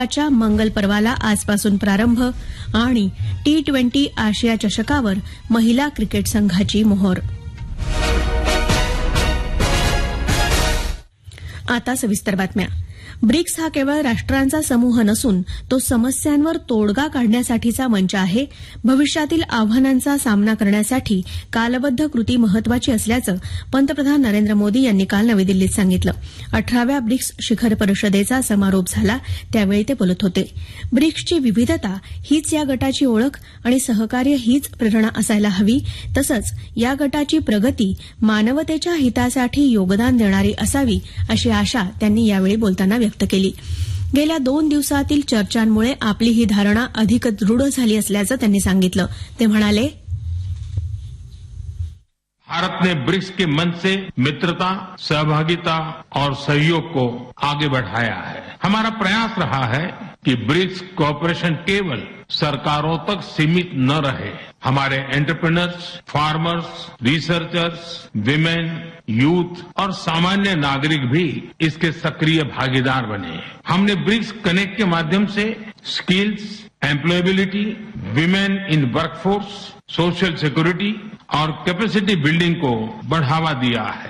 च्या मंगल पर्वाला आजपासून प्रारंभ आणि T20 आशिया चषकावर महिला क्रिकेट संघाची मोहर. आता सविस्तर बातम्या. ब्रिक्स हा केवळ राष्ट्रांचा समूह नसून तो समस्यांवर तोडगा काढण्यासाठीचा मंच आहे. भविष्यातील आव्हानांचा सामना करण्यासाठी कालबद्ध कृती महत्वाची असल्याचं पंतप्रधान नरेंद्र मोदी यांनी काल नवी दिल्लीत सांगितलं. 18व्या ब्रिक्स शिखर परिषदेचा समारोप झाला त्यावेळी ते बोलत होते. ब्रिक्सची विविधता हीच या गटाची ओळख आणि सहकार्य हीच प्रेरणा असायला हवी. तसंच या गटाची प्रगती मानवतेच्या हितासाठी योगदान देणारी असावी अशी आशा त्यांनी यावेळी बोलताना व्यक्त केली. गेल्या 2 दिवसातील चर्चांमुळे आपली ही धारणा अधिक दृढ झाली असल्याचं त्यांनी सांगितलं. ते म्हणाले, भारत ने ब्रिक्स के मंच से मित्रता, सहभागिता और सहयोग को आगे बढ़ाया है. हमारा प्रयास रहा है कि ब्रिक्स कोऑपरेशन केवल सरकारों तक सीमित न रहे. हमारे entrepreneurs, farmers, researchers, women, youth और सामान्य नागरिक भी इसके सक्रिय भागीदार बने. हमने ब्रिक्स कनेक्ट के माध्यम से skills, employability, women in workforce, social security और कैपेसिटी बिल्डिंग को बढ़ावा दिया है.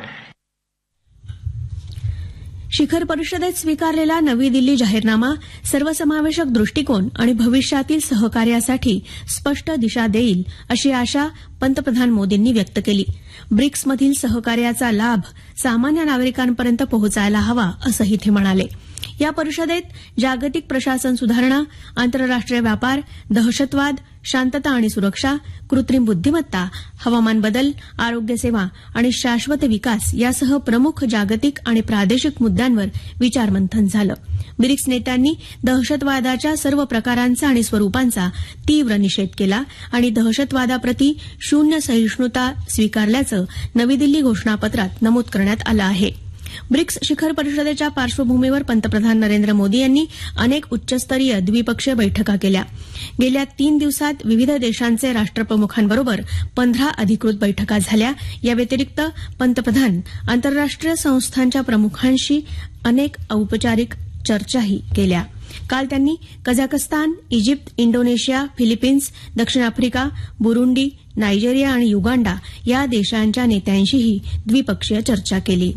शिखर परिषदेत स्वीकारलेला नवी दिल्ली जाहीरनामा सर्वसमावेशक दृष्टिकोन आणि भविष्यातील सहकार्यासाठी स्पष्ट दिशा देईल अशी आशा पंतप्रधान मोदींनी व्यक्त केली. ब्रिक्समधील सहकार्याचा लाभ सामान्य नागरिकांपर्यंत पोहोचायला हवा असंही ते म्हणाले. या परिषदेत जागतिक प्रशासन सुधारणा, आंतरराष्ट्रीय व्यापार, दहशतवाद, शांतता आणि सुरक्षा, कृत्रिम बुद्धिमत्ता, हवामान बदल, आरोग्य सेवा आणि शाश्वत विकास यासह प्रमुख जागतिक आणि प्रादेशिक मुद्द्यांवर विचारमंथन झालं. ब्रिक्स नेत्यांनी दहशतवादाच्या सर्व प्रकारांचा आणि स्वरूपांचा तीव्र निषेध केला आणि दहशतवादाप्रती शून्य सहिष्णुता स्वीकारल्याचं नवी दिल्ली घोषणापत्रात नमूद करण्यात आलं आहे. ब्रिक्स शिखर परिषदेच्या पार्श्वभूमीवर पंतप्रधान नरेंद्र मोदी यांनी अनेक उच्चस्तरीय द्विपक्षीय बैठका केल्या. गेल्या 3 दिवसात विविध देशांचे राष्ट्रप्रमुखांबरोबर 15 अधिकृत बैठका झाल्या. या व्यतिरिक्त पंतप्रधान आंतरराष्ट्रीय संस्थांच्या प्रमुखांशी अनेक औपचारिक चर्चाही केल्या. काल त्यांनी कझाकस्तान, इजिप्त, इंडोनेशिया, फिलिपिन्स, दक्षिण आफ्रिका, बुरुंडी, नायजेरिया आणि युगांडा या देशांच्या नेत्यांशीही द्विपक्षीय चर्चा केली.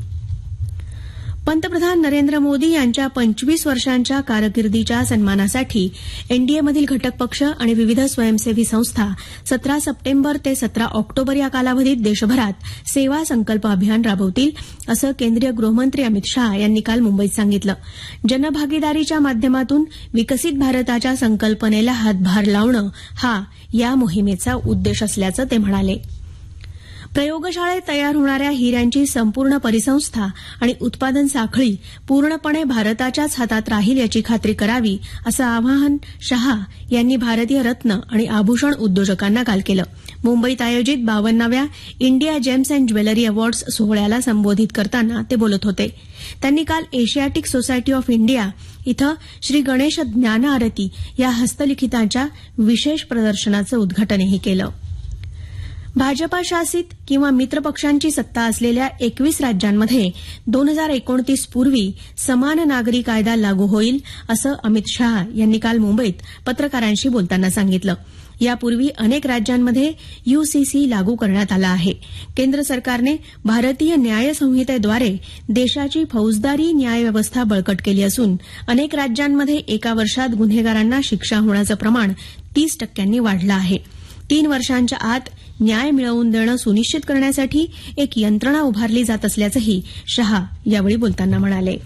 पंतप्रधान नरेंद्र मोदी यांच्या 25 वर्षांच्या कारकिर्दीच्या सन्मानासाठी एनडीएमधील घटक पक्ष आणि विविध स्वयंसेवी संस्था 17 सप्टेंबर ते 17 ऑक्टोबर या कालावधीत देशभरात सेवा संकल्प अभियान राबवतील असं केंद्रीय गृहमंत्री अमित शाह यांनी काल मुंबईत सांगितलं. जनभागीदारीच्या माध्यमातून विकसित भारताच्या संकल्पनेला हातभार लावणं हा या मोहिमेचा उद्देश असल्याचं ते म्हणाले. प्रयोगशाळेत तयार होणाऱ्या हिऱ्यांची संपूर्ण परिसंस्था आणि उत्पादन साखळी पूर्णपणे भारताच्याच हातात राहील याची खात्री करावी असं आवाहन शाह यांनी भारतीय रत्न आणि आभूषण उद्योजकांना काल केलं. मुंबईत आयोजित 52व्या India gems and jewellery awards सोहळ्याला संबोधित करताना ते बोलत होते. त्यांनी काल एशियाटिक सोसायटी ऑफ इंडिया इथं श्री गणेश ज्ञान आरती या हस्तलिखितांच्या विशेष प्रदर्शनाचं उद्घाटनही केलं. भाजपा शासित किंवा मित्रपक्षांची सत्ता असलेल्या 21 राज्यांमध्ये 2029 पूर्वी समान नागरी कायदा लागू होईल असं अमित शाह यांनी काल मुंबईत पत्रकारांशी बोलताना सांगितलं. यापूर्वी अनेक राज्यांमध्ये यूसीसी लागू करण्यात आला आहे. केंद्र सरकारने भारतीय न्याय संहितेद्वारे देशाची फौजदारी न्यायव्यवस्था बळकट केली असून अनेक राज्यांमध्ये एका वर्षात गुन्हेगारांना शिक्षा होण्याचं प्रमाण 30% वाढलं आहे. 3 वर्षांच्या आत न्याय मिळवून देणं सुनिश्चित करण्यासाठी एक यंत्रणा उभारली जात असल्याचंही शाह यावेळी बोलताना म्हणाले.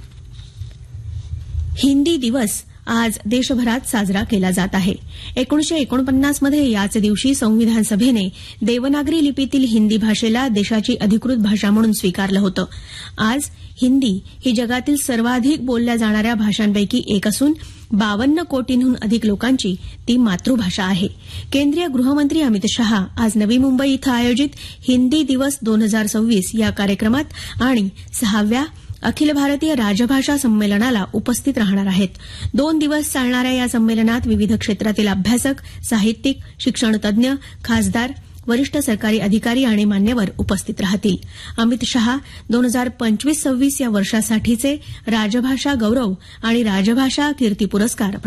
हिंदी दिवस आज देशभरात साजरा केला जात आहे. 1949 मध्ये याच दिवशी संविधान सभेने देवनागरी लिपीतील हिंदी भाषेला देशाची अधिकृत भाषा म्हणून स्वीकारलं होतं. आज हिंदी ही जगातील सर्वाधिक बोलल्या जाणाऱ्या भाषांपैकी एक असून 52 कोटींहून अधिक लोकांची ती मातृभाषा आहे. केंद्रीय गृहमंत्री अमित शाह आज नवी मुंबई इथं आयोजित हिंदी दिवस 2026 या कार्यक्रमात आणि 6व्या अखिल भारतीय राजभाषा संमेलनाला उपस्थित राहणार आहेत. 2 दिवस चालणाऱ्या या संमेलनात विविध क्षेत्रातील अभ्यासक, साहित्यिक, शिक्षणतज्ञ, खासदार, वरिष्ठ सरकारी अधिकारी आणि मान्यवर उपस्थित राहतील. अमित शहा 2025-26 या वर्षासाठीचे राजभाषा गौरव आणि राजभाषा कीर्ती पुरस्कार